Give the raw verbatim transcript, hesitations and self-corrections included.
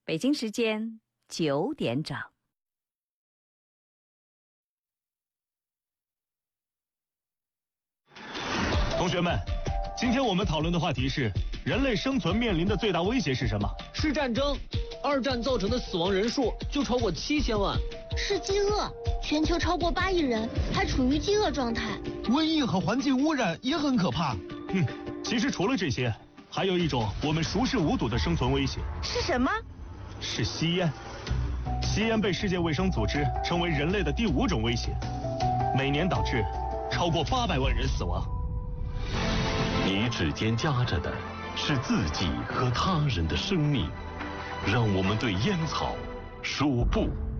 北京时间九点整。 同学们，今天我们讨论的话题是：人类生存面临的最大威胁是什么？ 是战争。二战造成的死亡人数就超过七千万。 是饥饿，全球超过八亿人还处于饥饿状态。 瘟疫和环境污染也很可怕。 嗯，其实除了这些，还有一种我们熟视无睹的生存威胁。 是什么？ 是吸烟。吸烟被世界卫生组织称为人类的第五种威胁，每年导致超过八百万人死亡。 你指尖夹着的是自己和他人的生命，让我们对烟草说不。